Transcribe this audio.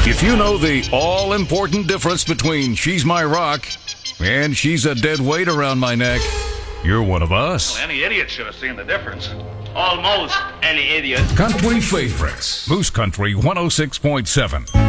If you know the all-important difference between She's My Rock and She's a Dead Weight Around My Neck, you're one of us. Well, any idiot should have seen the difference. Almost any idiot. Country favorites. Moose Country 106.7.